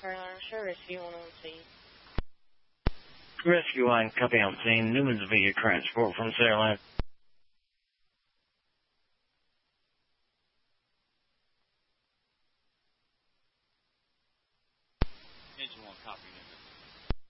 Carolina Shore, Rescue 1 on scene. Rescue line, copy on scene. Newman's via transport from Sarah. Engine 1, copy Newman.